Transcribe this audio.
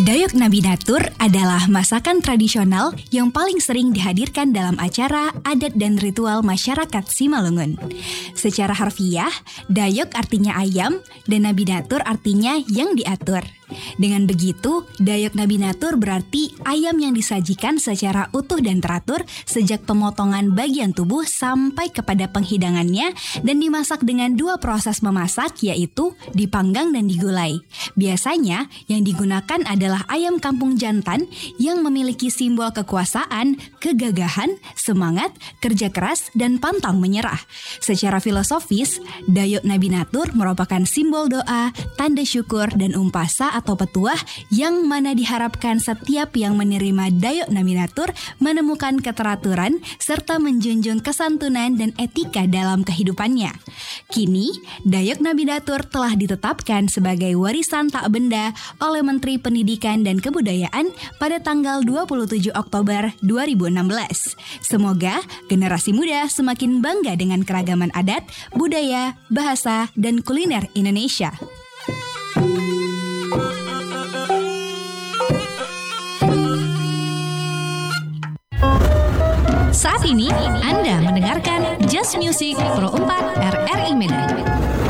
Dayok Nabinatur adalah masakan tradisional yang paling sering dihadirkan dalam acara adat dan ritual masyarakat Simalungun. Secara harfiah, dayok artinya ayam dan nabinatur artinya yang diatur. Dengan begitu, dayok nabinatur berarti ayam yang disajikan secara utuh dan teratur sejak pemotongan bagian tubuh sampai kepada penghidangannya dan dimasak dengan dua proses memasak yaitu dipanggang dan digulai. Biasanya yang digunakan adalah ayam kampung jantan yang memiliki simbol kekuasaan, kegagahan, semangat, kerja keras, dan pantang menyerah. Secara filosofis, dayok nabinatur merupakan simbol doa, tanda syukur, dan umpasa atau petuah yang mana diharapkan setiap yang menerima dayok nabinatur menemukan keteraturan serta menjunjung kesantunan dan etika dalam kehidupannya. Kini, dayok nabinatur telah ditetapkan sebagai warisan tak benda oleh Menteri Pendidikan dan Kebudayaan pada tanggal 27 Oktober 2016. Semoga generasi muda semakin bangga dengan keragaman adat, budaya, bahasa, dan kuliner Indonesia. Saat ini Anda mendengarkan Just Music Pro 4 RRI Medan.